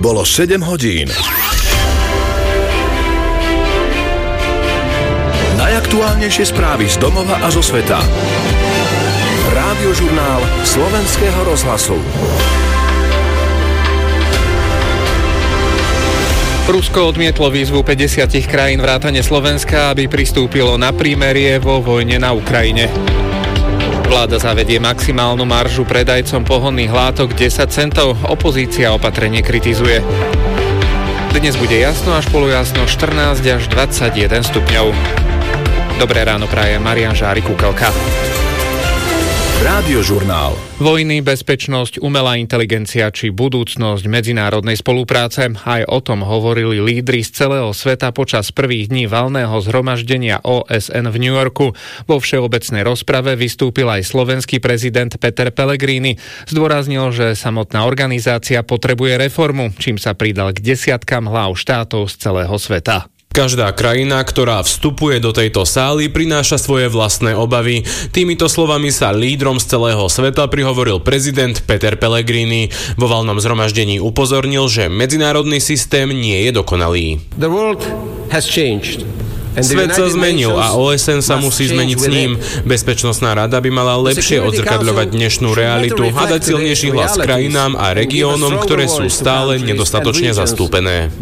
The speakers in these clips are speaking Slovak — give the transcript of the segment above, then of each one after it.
Bolo 7 hodín. Najaktuálnejšie správy z domova a zo sveta. Rádiožurnál Slovenského rozhlasu. Rusko odmietlo výzvu 50 krajín vrátane Slovenska, aby pristúpilo na prímerie vo vojne na Ukrajine. Vláda zavedie maximálnu maržu predajcom pohonných látok 10 centov. Opozícia opatrenie kritizuje. Dnes bude jasno až polojasno 14 až 21 stupňov. Dobré ráno praje Marián Žári Kukelka. Rádiožurnál. Vojny, bezpečnosť, umelá inteligencia či budúcnosť medzinárodnej spolupráce. Aj o tom hovorili lídri z celého sveta počas prvých dní valného zhromaždenia OSN v New Yorku. Vo všeobecnej rozprave vystúpil aj slovenský prezident Peter Pellegrini. Zdôraznil, že samotná organizácia potrebuje reformu, čím sa pridal k desiatkam hlav štátov z celého sveta. Každá krajina, ktorá vstupuje do tejto sály, prináša svoje vlastné obavy. Týmito slovami sa lídrom z celého sveta prihovoril prezident Peter Pellegrini. Vo valnom zhromaždení upozornil, že medzinárodný systém nie je dokonalý. The world has changed. Svet sa zmenil a OSN sa musí zmeniť s ním. Bezpečnostná rada by mala lepšie odzrkadľovať dnešnú realitu a dať silnejší hlas krajinám a regiónom, ktoré sú stále nedostatočne zastúpené.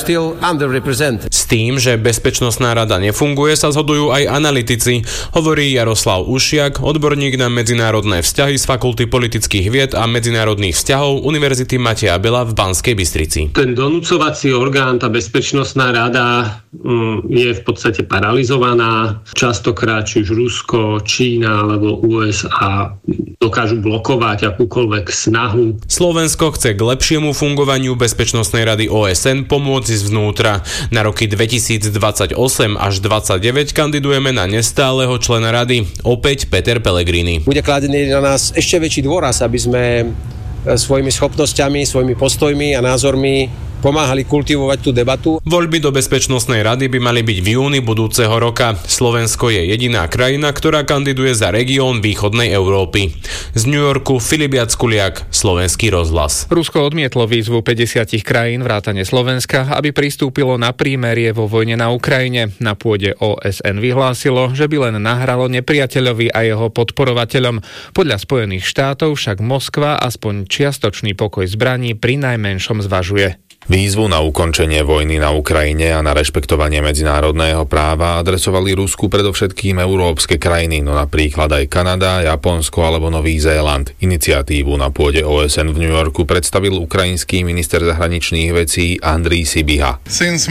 S tým, že Bezpečnostná rada nefunguje, sa zhodujú aj analytici, hovorí Jaroslav Ušiak, odborník na medzinárodné vzťahy z Fakulty politických vied a medzinárodných vzťahov Univerzity Mateja Bela v Banskej Bystrici. Ten donúcovací orgán, tá Bezpečnostná rada je v podstate paralizovaná. Častokrát či už Rusko, Čína alebo USA dokážu blokovať akúkoľvek snahu. Slovensko chce k lepšiemu fungovaniu Bezpečnostnej rady OSN pomôcť zvnútra. Na roky 2028 až 2029 kandidujeme na nestáleho člena rady. Opäť Peter Pellegrini. Bude kladený na nás ešte väčší dôraz, aby sme svojimi schopnosťami, svojimi postojmi a názormi pomáhali kultivovať tú debatu. Voľby do Bezpečnostnej rady by mali byť v júni budúceho roka. Slovensko je jediná krajina, ktorá kandiduje za región východnej Európy. Z New Yorku Filip Jackuliak, Slovenský rozhlas. Rusko odmietlo výzvu 50 krajín vrátane Slovenska, aby pristúpilo na prímerie vo vojne na Ukrajine. Na pôde OSN vyhlásilo, že by len nahralo nepriateľovi a jeho podporovateľom. Podľa Spojených štátov však Moskva aspoň čiastočný pokoj zbraní prinajmenšom zvažuje. Výzvu na ukončenie vojny na Ukrajine a na rešpektovanie medzinárodného práva adresovali Rusku predovšetkým európske krajiny, no napríklad aj Kanada, Japonsko alebo Nový Zéland. Iniciatívu na pôde OSN v New Yorku predstavil ukrajinský minister zahraničných vecí Andrii Sybiha.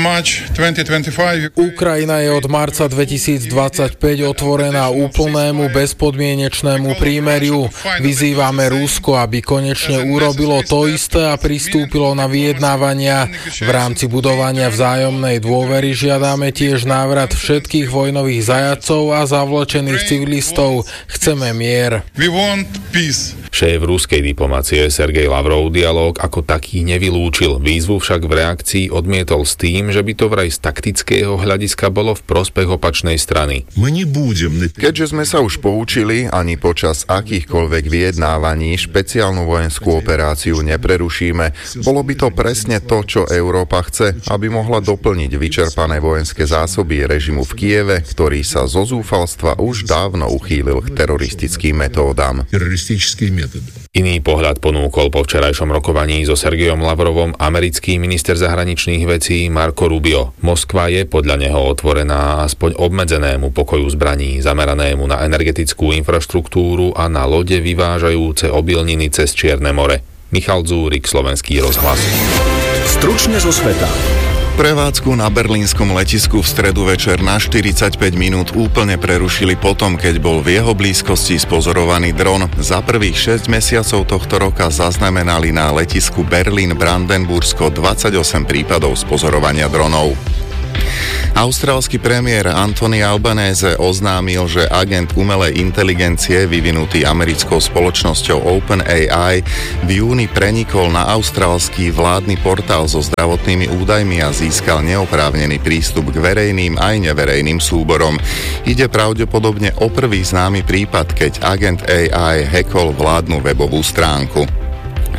Ukrajina je od marca 2025 otvorená úplnému bezpodmienečnému prímeriu. Vyzývame Rusko, aby konečne urobilo to isté a pristúpilo na vyjednávanie. V rámci budovania vzájomnej dôvery žiadame tiež návrat všetkých vojnových zajatcov a zavlečených civilistov. Chceme mier. Šéf ruskej diplomacie Sergej Lavrov dialóg ako taký nevylúčil. Výzvu však v reakcii odmietol s tým, že by to vraj z taktického hľadiska bolo v prospech opačnej strany. Keďže sme sa už poučili, ani počas akýchkoľvek vyjednávaní špeciálnu vojenskú operáciu neprerušíme. Bolo by to presne to, čo Európa chce, aby mohla doplniť vyčerpané vojenské zásoby režimu v Kieve, ktorý sa zo zúfalstva už dávno uchýlil k teroristickým metódam. Iný pohľad ponúkol po včerajšom rokovaní so Sergejom Lavrovom americký minister zahraničných vecí Marco Rubio. Moskva je podľa neho otvorená aspoň obmedzenému pokoju zbraní, zameranému na energetickú infraštruktúru a na lode vyvážajúce obilniny cez Čierne more. Michal Dzúrik, Slovenský rozhlas. Stručne zo sveta. Prevádzku na berlínskom letisku v stredu večer na 45 minút úplne prerušili potom, keď bol v jeho blízkosti spozorovaný dron. Za prvých 6 mesiacov tohto roka zaznamenali na letisku Berlín-Brandenbursko 28 prípadov spozorovania dronov. Austrálsky premiér Anthony Albanese oznámil, že agent umelej inteligencie vyvinutý americkou spoločnosťou OpenAI v júni prenikol na austrálsky vládny portál so zdravotnými údajmi a získal neoprávnený prístup k verejným aj neverejným súborom. Ide pravdepodobne o prvý známy prípad, keď agent AI hackol vládnu webovú stránku.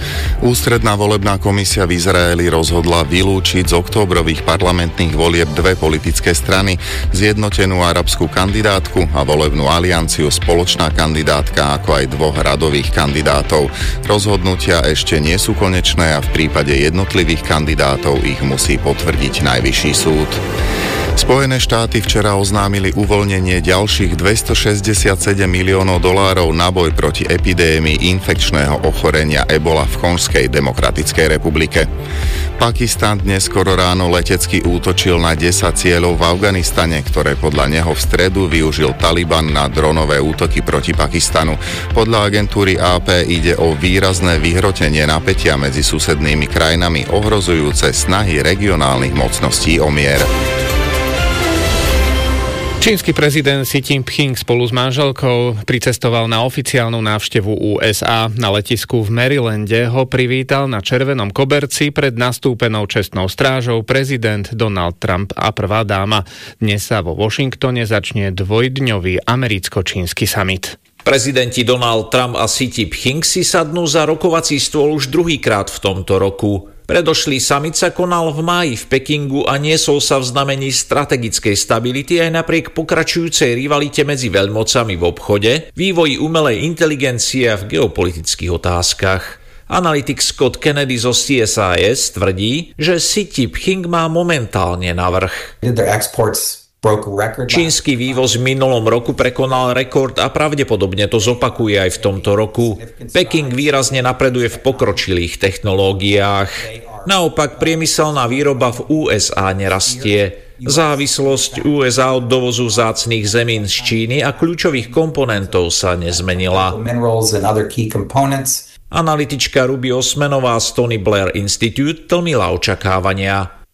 Ústredná volebná komisia v Izraeli rozhodla vylúčiť z októbrových parlamentných volieb dve politické strany, zjednotenú arabskú kandidátku a volebnú alianciu Spoločná kandidátka, ako aj dvoch radových kandidátov. Rozhodnutia ešte nie sú konečné a v prípade jednotlivých kandidátov ich musí potvrdiť Najvyšší súd. Spojené štáty včera oznámili uvoľnenie ďalších $267 miliónov na boj proti epidémii infekčného ochorenia Ebola v Konžskej demokratickej republike. Pakistan dnes skoro ráno letecky útočil na 10 cieľov v Afganistane, ktoré podľa neho v stredu využil Taliban na dronové útoky proti Pakistanu. Podľa agentúry AP ide o výrazné vyhrotenie napätia medzi susednými krajinami, ohrozujúce snahy regionálnych mocností o mier. Čínsky prezident Xi Jinping spolu s manželkou pricestoval na oficiálnu návštevu USA. Na letisku v Marylande ho privítal na červenom koberci pred nastúpenou čestnou strážou prezident Donald Trump a prvá dáma. Dnes sa vo Washingtone začne dvojdňový americko-čínsky summit. Prezidenti Donald Trump a Xi Jinping si sadnú za rokovací stôl už druhýkrát v tomto roku. Predošlý summit sa konal v máji v Pekingu a niesol sa v znamení strategickej stability aj napriek pokračujúcej rivalite medzi veľmocami v obchode, vývoji umelej inteligencie a v geopolitických otázkach. Analytik Scott Kennedy zo CSIS tvrdí, že Xi Jinping má momentálne navrch. Čínsky vývoz v minulom roku prekonal rekord a pravdepodobne to zopakuje aj v tomto roku. Peking výrazne napreduje v pokročilých technológiách. Naopak priemyselná výroba v USA nerastie. Závislosť USA od dovozu vzácnych zemín z Číny a kľúčových komponentov sa nezmenila. Analytička Ruby Osmanová z Tony Blair Institute tlmila očakávania.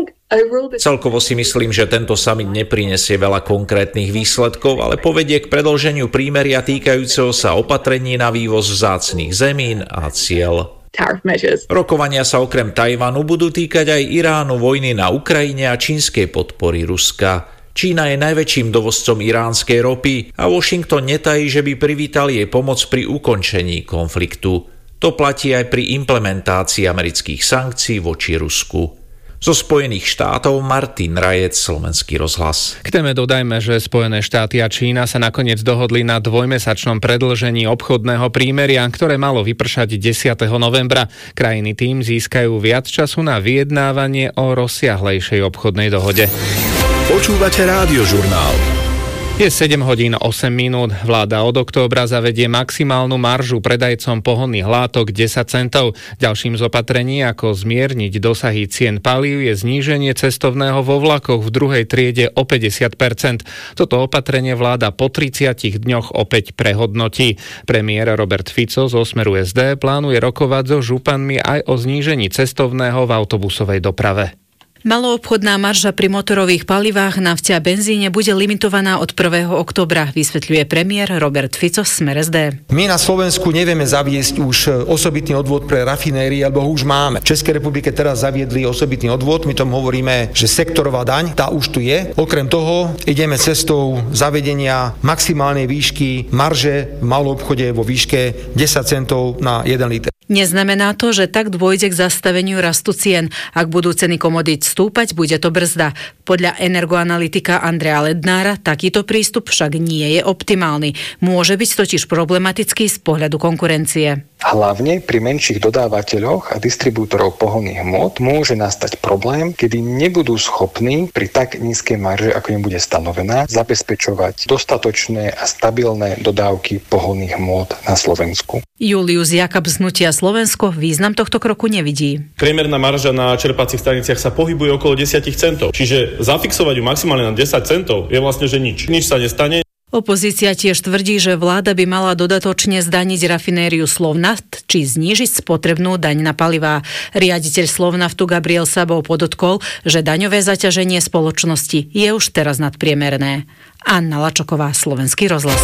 Celkovo si myslím, že tento summit neprinesie veľa konkrétnych výsledkov, ale povedie k predĺženiu prímeria týkajúceho sa opatrení na vývoz vzácnych zemín a ciel. Rokovania sa okrem Tajvanu budú týkať aj Iránu, vojny na Ukrajine a čínskej podpory Ruska. Čína je najväčším dovozcom iránskej ropy a Washington netají, že by privítal jej pomoc pri ukončení konfliktu. To platí aj pri implementácii amerických sankcií voči Rusku. Zo Spojených štátov Martin Rajec, Slovenský rozhlas. K téme dodajme, že Spojené štáty a Čína sa nakoniec dohodli na dvojmesačnom predĺžení obchodného prímeria, ktoré malo vypršať 10. novembra. Krajiny tým získajú viac času na vyjednávanie o rozsiahlejšej obchodnej dohode. Počúvate Rádiožurnál. Je 7 hodín 8 minút. Vláda od októbra zavedie maximálnu maržu predajcom pohonných látok 10 centov. Ďalším z opatrení, ako zmierniť dosahy cien palív, je zníženie cestovného vo vlakoch v druhej triede o 50%. Toto opatrenie vláda po 30 dňoch opäť prehodnotí. Premiér Robert Fico zo Smeru SD plánuje rokovať so županmi aj o znížení cestovného v autobusovej doprave. Maloobchodná marža pri motorových palivách, nafte a benzíne bude limitovaná od 1. októbra, vysvetľuje premiér Robert Fico z Smer SD. My na Slovensku nevieme zaviesť už osobitný odvod pre rafinérie, alebo ho už máme. V Českej republike teraz zaviedli osobitný odvod, my tomu hovoríme, že sektorová daň, tá už tu je. Okrem toho ideme cestou zavedenia maximálnej výšky marže v maloobchode vo výške 10 centov na 1 liter. Neznamená to, že tak dôjde k zastaveniu rastu cien. Ak budú ceny komodít stúpať, bude to brzda. Podľa energoanalytika Andreja Lednára takýto prístup však nie je optimálny. Môže byť totiž problematický z pohľadu konkurencie. Hlavne pri menších dodávateľoch a distribútorov pohonných hmôt môže nastať problém, kedy nebudú schopní pri tak nízkej marže, ako im bude stanovená, zabezpečovať dostatočné a stabilné dodávky pohonných hmôt na Slovensku. Julius Jakab z Hnutia Slovensko význam tohto kroku nevidí. Priemerná marža na čerpacích staniciach sa pohybuje okolo 10 centov. Čiže zafixovať ju maximálne na 10 centov je vlastne, že nič. Nič sa nestane. Opozícia tiež tvrdí, že vláda by mala dodatočne zdaniť rafinériu Slovnaft či znížiť spotrebnú daň na palivá. Riaditeľ Slovnaftu Gabriel Sabov podotkol, že daňové zaťaženie spoločnosti je už teraz nadpriemerné. Anna Lačoková, Slovenský rozhlas.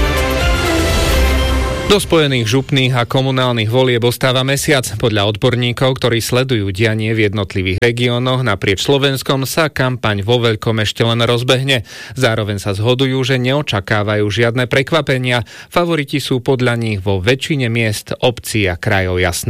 Do spojených župných a komunálnych volieb ostáva mesiac. Podľa odborníkov, ktorí sledujú dianie v jednotlivých regiónoch naprieč Slovenskom, sa kampaň vo veľkom ešte len rozbehne. Zároveň sa zhodujú, že neočakávajú žiadne prekvapenia. Favoriti sú podľa nich vo väčšine miest, obcí a krajov jasní.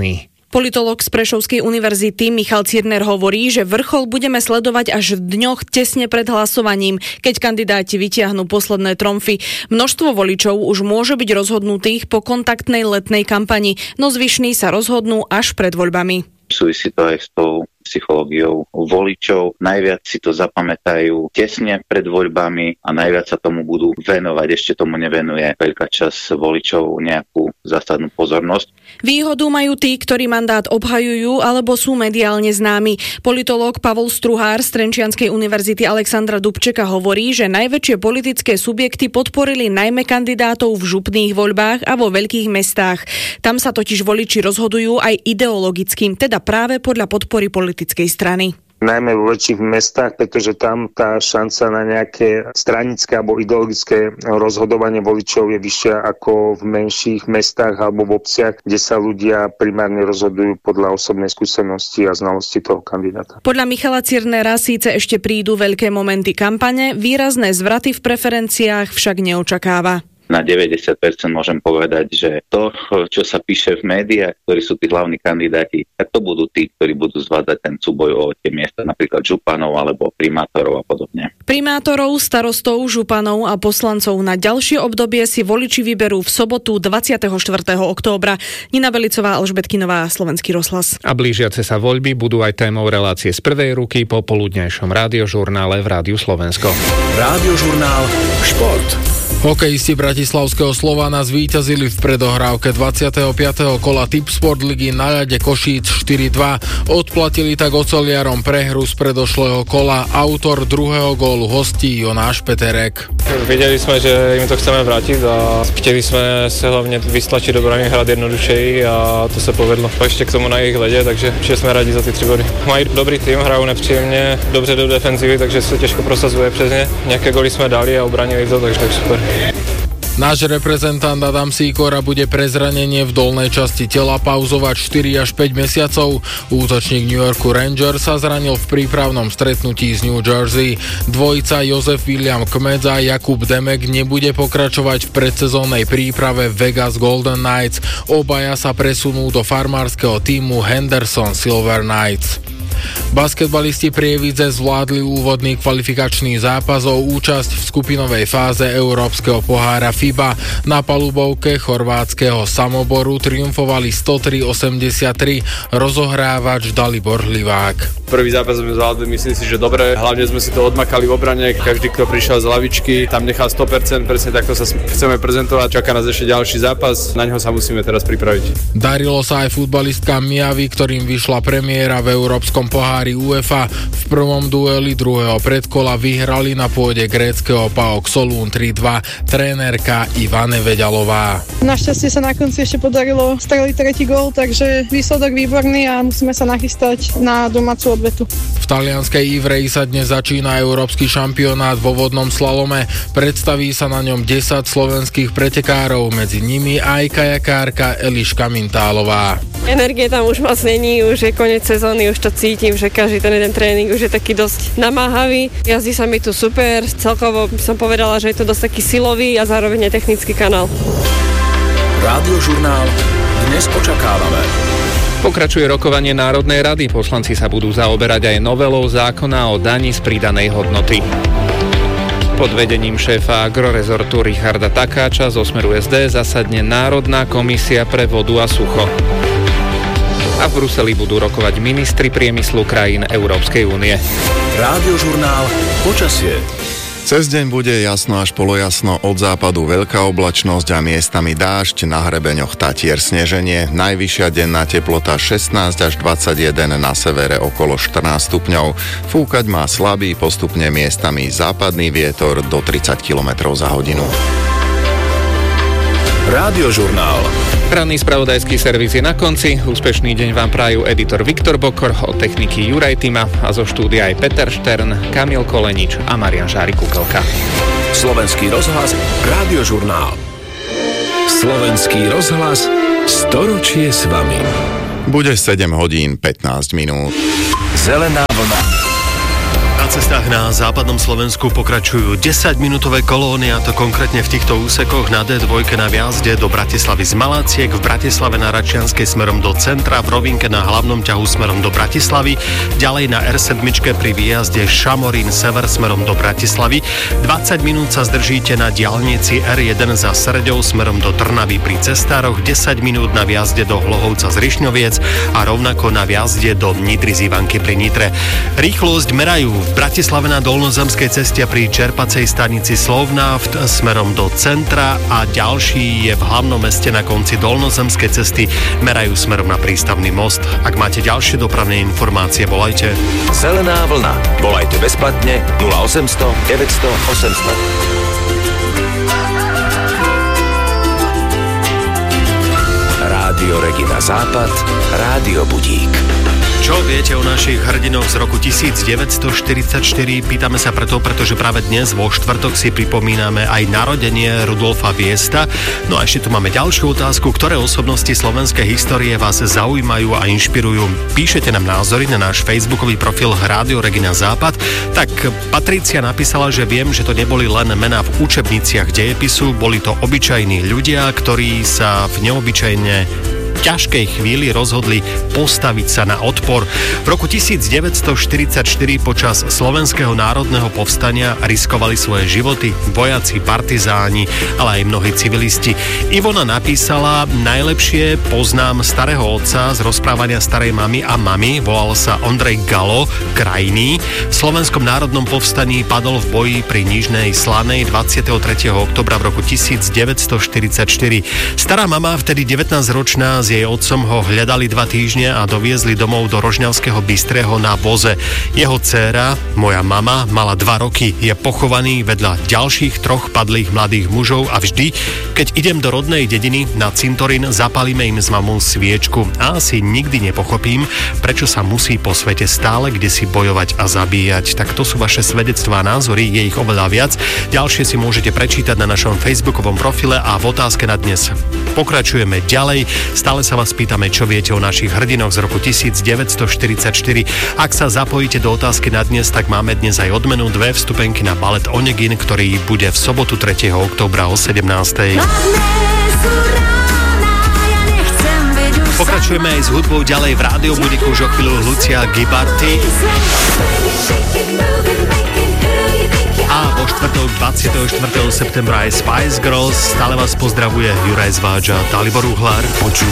Politológ z Prešovskej univerzity Michal Cirner hovorí, že vrchol budeme sledovať až v dňoch tesne pred hlasovaním, keď kandidáti vytiahnu posledné tromfy. Množstvo voličov už môže byť rozhodnutých po kontaktnej letnej kampani, no zvyšní sa rozhodnú až pred voľbami. Súvisí to aj s tou psychológiou voličov. Najviac si to zapamätajú tesne pred voľbami a najviac sa tomu budú venovať. Ešte tomu nevenuje veľká časť voličov nejakú zásadnú pozornosť. Výhodu majú tí, ktorí mandát obhajujú alebo sú mediálne známi. Politológ Pavol Struhár z Trenčianskej univerzity Alexandra Dubčeka hovorí, že najväčšie politické subjekty podporili najmä kandidátov v župných voľbách a vo veľkých mestách. Tam sa totiž voliči rozhodujú aj ideologickým, teda práve podľa podpory politickej strany. Najmä vo väčších mestách, pretože tam tá šanca na nejaké stranické alebo ideologické rozhodovanie voličov je vyššia ako v menších mestách alebo v obciach, kde sa ľudia primárne rozhodujú podľa osobnej skúsenosti a znalosti toho kandidáta. Podľa Michala Cirnera síce ešte prídu veľké momenty kampane, výrazné zvraty v preferenciách však neočakáva. Na 90% môžem povedať, že to, čo sa píše v médiách, ktorí sú tí hlavní kandidáti, tak to budú tí, ktorí budú zvádzať ten súboj o tie miesta, napríklad županov alebo primátorov a podobne. Primátorov, starostov, županov a poslancov na ďalšie obdobie si voliči vyberú v sobotu 24. októbra. Nina Belicová, Alžbetkinová, Slovenský rozhlas. A blížiace sa voľby budú aj témou relácie z prvej ruky po poludňajšom rádiožurnále v Rádiu Slovensko. Rádiožurnál Šport. Hokejisti bratislavského Slovana zvíťazili v predohrávke 25. kola Tipsport ligy na ľade Košíc 4-2. Odplatili tak oceliarom prehru z predošlého kola. Autor druhého gólu hostí Jonáš Peterek. Vedeli sme, že im to chceme vrátiť a chteli sme sa hlavne vystlačiť do brány, hrať jednodušeji a to sa povedlo. Ešte k tomu na ich lede, takže sme radi za tie 3 body. Mají dobrý tým, hrajú nepříjemne, dobře do defenzívy, takže sa ťažko prosazuje přes ne. Nejaké góly sme dali a obranili to, takže tak super. Náš reprezentant Adam Sýkora bude pre zranenie v dolnej časti tela pauzovať 4 až 5 mesiacov. Útočník New Yorku Rangers sa zranil v prípravnom stretnutí z New Jersey. Dvojica Jozef William Kmec a Jakub Demek nebude pokračovať v predsezónnej príprave Vegas Golden Knights. Obaja sa presunú do farmárskeho tímu Henderson Silver Knights. Basketbalisti Prievidze zvládli úvodný kvalifikačný zápas o účasť v skupinovej fáze Európskeho pohára FIBA. Na palubovke chorvátskeho Samoboru triumfovali 103-83 rozohrávač Dalibor Hlivák. Prvý zápas sme zvládli, myslím si, že dobre. Hlavne sme si to odmakali v obrane. Každý, kto prišiel z lavičky, tam nechal 100%, presne takto sa chceme prezentovať. Čaká nás ešte ďalší zápas, na ňo sa musíme teraz pripraviť. Darilo sa aj futbalistkám Miavy, ktorým vyšla premiéra v Európskom pohári UEFA. V prvom dueli druhého predkola vyhrali na pôde gréckeho PAOK Solún 3-2 trénerka Ivane Veďalová. Našťastie sa na konci ešte podarilo streliť tretí gól, takže výsledok výborný a musíme sa nachystať na domácu odvetu. V talianskej Ivreji sa dnes začína európsky šampionát vo vodnom slalome. Predstaví sa na ňom 10 slovenských pretekárov, medzi nimi aj kajakárka Eliška Mintálová. Energie tam už moc není, už je koniec sezóny, už to cítim, že každý ten jeden tréning už je taký dosť namáhavý. Jazdí sa mi tu super, celkovo som povedala, že je to dosť taký silový a zároveň je technický kanál. Rádiožurnál dnes očakávame. Pokračuje rokovanie Národnej rady. Poslanci sa budú zaoberať aj novelou zákona o dani z pridanej hodnoty. Pod vedením šéfa agrorezortu Richarda Takáča zo Smeru SD zasadne Národná komisia pre vodu a sucho. A v Bruseli budú rokovať ministri priemyslu krajín Európskej únie. Rádiožurnál počasie. Cez deň bude jasno až polojasno, od západu veľká oblačnosť a miestami dážď, na hrebeňoch Tatier sneženie, najvyššia denná teplota 16 až 21, na severe okolo 14 stupňov. Fúkať má slabý, postupne miestami západný vietor do 30 km za hodinu. Rádiožurnál. Ranný spravodajský servis je na konci. Úspešný deň vám prajú editor Viktor Bokor, od techniky Juraj Tima a zo štúdia aj Peter Štern, Kamil Kolenič a Marian Žárik-Kukelka. Slovenský rozhlas, Rádiožurnál. Slovenský rozhlas, storočie s vami. Bude 7 hodín 15 minút. Zelená vlna. Na cestách na západnom Slovensku pokračujú 10-minútové kolóny, a to konkrétne v týchto úsekoch na D2 na viazde do Bratislavy z Malaciek, v Bratislave na Račianskej smerom do centra, v Rovinke na hlavnom ťahu smerom do Bratislavy, ďalej na R7 pri výjazde Šamorín sever smerom do Bratislavy. 20 minút sa zdržíte na diaľnici R1 za Srďou smerom do Trnavy pri cestároch, 10 minút na viazde do Hlohovca z Rišňoviec a rovnako na viazde do Nitry z Ivanky pri Nitre. Rýchlosť merajú v Bratislave na Dolnozemskej ceste pri čerpacej stanici Slovnaft smerom do centra a ďalší je v hlavnom meste na konci Dolnozemskej cesty, merajú smerom na Prístavný most. Ak máte ďalšie dopravné informácie, volajte. Zelená vlna. Volajte bezplatne 0800 900 800. Rádio Regina Západ, Rádio Budík. Čo viete o našich hrdinoch z roku 1944? Pýtame sa pretože práve dnes vo štvrtok si pripomíname aj narodenie Rudolfa Viesta. No a ešte tu máme ďalšiu otázku. Ktoré osobnosti slovenskej histórie vás zaujímajú a inšpirujú? Píšete nám názory na náš facebookový profil Rádio Regina Západ. Tak Patricia napísala, že viem, že to neboli len mená v učebniciach dejepisu, boli to obyčajní ľudia, ktorí sa v neobyčajne ťažkej chvíli rozhodli postaviť sa na odpor. V roku 1944 počas Slovenského národného povstania riskovali svoje životy vojaci, partizáni, ale aj mnohí civilisti. Ivona napísala: najlepšie poznám starého otca z rozprávania starej mamy a mamy, volal sa Ondrej Galo, krajný. V Slovenskom národnom povstaní padol v boji pri Nižnej Slanej 23. oktobra v roku 1944. Stará mama, vtedy 19-ročná, s jej otcom ho hľadali 2 týždne a doviezli domov do Rožňavského Bystrého na voze. Jeho dcéra, moja mama, mala 2 roky. Je pochovaný vedľa ďalších 3 padlých mladých mužov a vždy, keď idem do rodnej dediny na cintorín, zapalíme im s mamou sviečku a asi nikdy nepochopím, prečo sa musí po svete stále kdesi bojovať a zabíjať. Tak to sú vaše svedectvá a názory, je ich oveľa viac. Ďalšie si môžete prečítať na našom facebookovom profile a v otázke na dnes pokračujeme ďalej. Stále sa vás pýtame, čo viete o našich hrdinoch z roku 1944. Ak sa zapojíte do otázky na dnes, tak máme dnes aj odmenu 2 vstupenky na balet Onegin, ktorý bude v sobotu 3. októbra o 17. Pokračujeme aj s hudbou ďalej v Rádiu Budíku, už o chvíľu Lucia Gibarty. A vo štvrtok 24. septembra aj Spice Girls. Stále vás pozdravuje Juraj Zváč a Dalibor Uhlár.